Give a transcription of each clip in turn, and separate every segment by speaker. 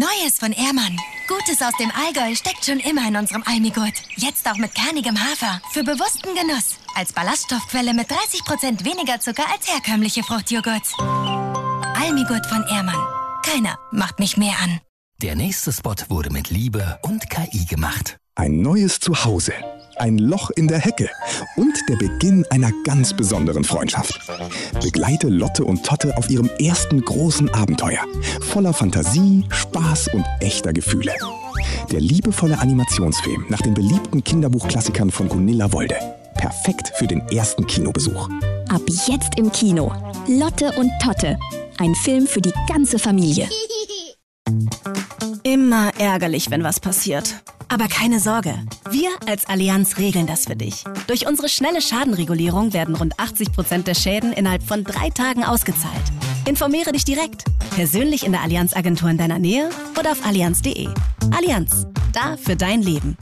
Speaker 1: Neues von Ehrmann. Gutes aus dem Allgäu steckt schon immer in unserem Almigurt. Jetzt auch mit kernigem Hafer. Für bewussten Genuss. Als Ballaststoffquelle mit 30% weniger Zucker als herkömmliche Fruchtjoghurt. Almigurt von Ehrmann. Keiner macht mich mehr an.
Speaker 2: Der nächste Spot wurde mit Liebe und KI gemacht.
Speaker 3: Ein neues Zuhause. Ein Loch in der Hecke und der Beginn einer ganz besonderen Freundschaft. Begleite Lotte und Totte auf ihrem ersten großen Abenteuer. Voller Fantasie, Spaß und echter Gefühle. Der liebevolle Animationsfilm nach den beliebten Kinderbuchklassikern von Gunilla Wolde. Perfekt für den ersten Kinobesuch.
Speaker 4: Ab jetzt im Kino. Lotte und Totte. Ein Film für die ganze Familie.
Speaker 5: Immer ärgerlich, wenn was passiert. Aber keine Sorge, wir als Allianz regeln das für dich. Durch unsere schnelle Schadenregulierung werden rund 80% der Schäden innerhalb von 3 Tagen ausgezahlt. Informiere dich direkt, persönlich in der Allianz-Agentur in deiner Nähe oder auf allianz.de. Allianz, da für dein Leben.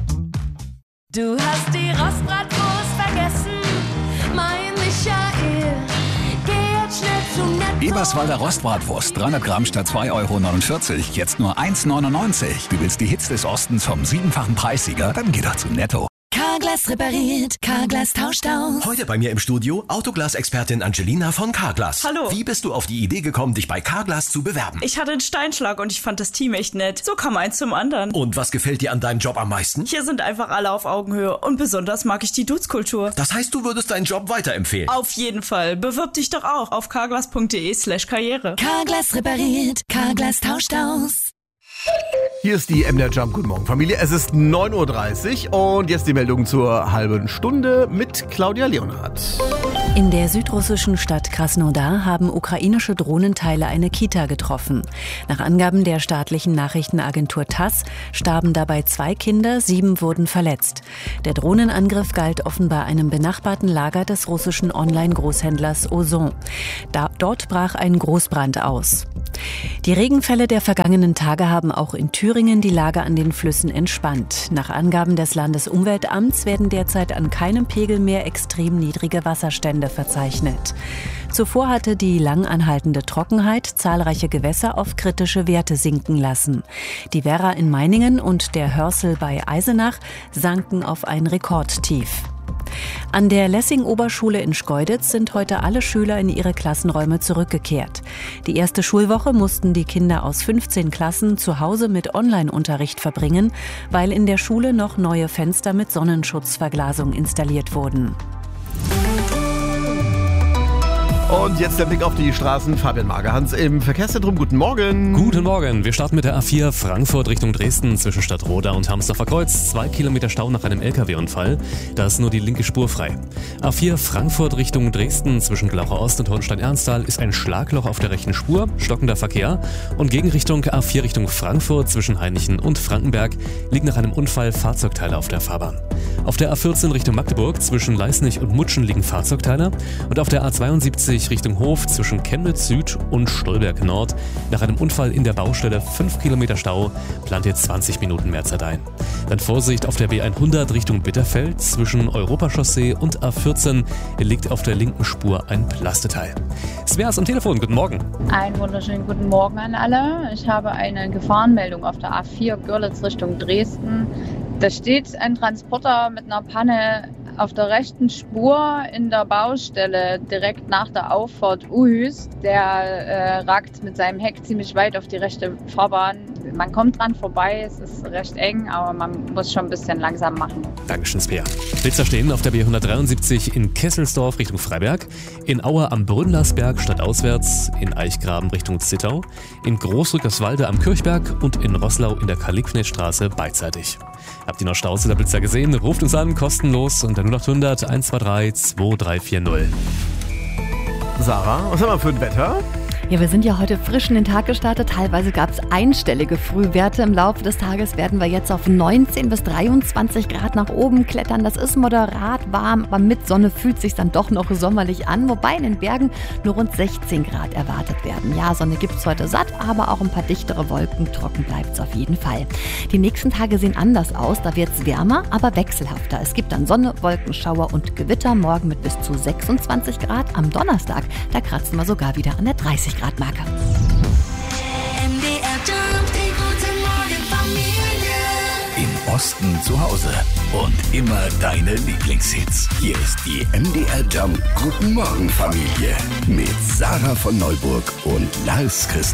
Speaker 6: Du hast die Rostbratwurst vergessen, mein Michael. Geh jetzt schnell zu Netto.
Speaker 7: Eberswalder Rostbratwurst, 300 Gramm statt 2,49 €, jetzt nur 1,99 €. Du willst die Hits des Ostens vom 7-fachen Preissieger? Dann geh doch zu Netto.
Speaker 1: Carglass repariert, Carglass tauscht aus.
Speaker 8: Heute bei mir im Studio Autoglas-Expertin Angelina von Carglass.
Speaker 9: Hallo.
Speaker 8: Wie bist du auf die Idee gekommen, dich bei Carglass zu bewerben?
Speaker 9: Ich hatte einen Steinschlag und ich fand das Team echt nett. So kam eins zum anderen.
Speaker 8: Und was gefällt dir an deinem Job am meisten?
Speaker 9: Hier sind einfach alle auf Augenhöhe und besonders mag ich die Dutzkultur.
Speaker 8: Das heißt, du würdest deinen Job weiterempfehlen?
Speaker 9: Auf jeden Fall. Bewirb dich doch auch auf carglass.de/karriere.
Speaker 1: Carglass repariert, Carglass tauscht aus.
Speaker 10: Hier ist die MDR Jump. Guten Morgen, Familie. Es ist 9:30 Uhr und jetzt die Meldung zur halben Stunde mit Claudia Leonhardt.
Speaker 11: In der südrussischen Stadt Krasnodar haben ukrainische Drohnenteile eine Kita getroffen. Nach Angaben der staatlichen Nachrichtenagentur TASS starben dabei 2 Kinder, 7 wurden verletzt. Der Drohnenangriff galt offenbar einem benachbarten Lager des russischen Online-Großhändlers Ozon. Dort brach ein Großbrand aus. Die Regenfälle der vergangenen Tage haben auch in Thüringen die Lage an den Flüssen entspannt. Nach Angaben des Landesumweltamts werden derzeit an keinem Pegel mehr extrem niedrige Wasserstände verzeichnet. Zuvor hatte die lang anhaltende Trockenheit zahlreiche Gewässer auf kritische Werte sinken lassen. Die Werra in Meiningen und der Hörsel bei Eisenach sanken auf ein Rekordtief. An der Lessing-Oberschule in Schkeuditz sind heute alle Schüler in ihre Klassenräume zurückgekehrt. Die erste Schulwoche mussten die Kinder aus 15 Klassen zu Hause mit Online-Unterricht verbringen, weil in der Schule noch neue Fenster mit Sonnenschutzverglasung installiert wurden.
Speaker 10: Und jetzt der Blick auf die Straßen. Fabian Magerhans im Verkehrszentrum. Guten Morgen.
Speaker 12: Guten Morgen. Wir starten mit der A4 Frankfurt Richtung Dresden zwischen Stadtroda und Hamsdorfer Kreuz. 2 Kilometer Stau nach einem LKW-Unfall. Da ist nur die linke Spur frei. A4 Frankfurt Richtung Dresden zwischen Glaucher Ost und Hohenstein-Ernsthal ist ein Schlagloch auf der rechten Spur. Stockender Verkehr. Und Gegenrichtung A4 Richtung Frankfurt zwischen Hainichen und Frankenberg liegen nach einem Unfall Fahrzeugteile auf der Fahrbahn. Auf der A14 Richtung Magdeburg zwischen Leisnig und Mutschen liegen Fahrzeugteile. Und auf der A72 Richtung Hof zwischen Chemnitz Süd und Stolberg Nord nach einem Unfall in der Baustelle 5 Kilometer Stau, plant ihr 20 Minuten mehr Zeit ein. Dann Vorsicht auf der B100 Richtung Bitterfeld zwischen Europachaussee und A14 liegt auf der linken Spur ein Plasteteil. Svea ist am Telefon, guten Morgen.
Speaker 13: Einen wunderschönen guten Morgen an alle. Ich habe eine Gefahrenmeldung auf der A4 Görlitz Richtung Dresden. Da steht ein Transporter mit einer Panne auf der rechten Spur in der Baustelle direkt nach der Auffahrt Uhüs. Der ragt mit seinem Heck ziemlich weit auf die rechte Fahrbahn. Man kommt dran vorbei, es ist recht eng, aber man muss schon ein bisschen langsam machen.
Speaker 12: Dankeschön, Svea. Blitzer stehen auf der B173 in Kesselsdorf Richtung Freiberg, in Aue am Brünnlersberg stadtauswärts, in Eichgraben Richtung Zittau, in Großrückerswalde am Kirchberg und in Roßlau in der Karl-Liebknecht-Straße beidseitig. Habt ihr noch Staus oder Blitzer gesehen? Ruft uns an, kostenlos unter 0800 123 2340.
Speaker 10: Sarah, was haben wir für ein Wetter?
Speaker 14: Ja, wir sind ja heute frisch in den Tag gestartet. Teilweise gab es einstellige Frühwerte. Im Laufe des Tages werden wir jetzt auf 19 bis 23 Grad nach oben klettern. Das ist moderat warm, aber mit Sonne fühlt es sich dann doch noch sommerlich an. Wobei in den Bergen nur rund 16 Grad erwartet werden. Ja, Sonne gibt es heute satt, aber auch ein paar dichtere Wolken. Trocken bleibt es auf jeden Fall. Die nächsten Tage sehen anders aus. Da wird es wärmer, aber wechselhafter. Es gibt dann Sonne, Wolkenschauer und Gewitter. Morgen mit bis zu 26 Grad. Am Donnerstag, da kratzen wir sogar wieder an der 30 Grad Marke.
Speaker 1: MDR Jump.
Speaker 2: Osten zu Hause. Und immer deine Lieblingshits. Hier ist die MDR Jump Guten Morgen Familie mit Sarah von Neuburg und Lars Christian.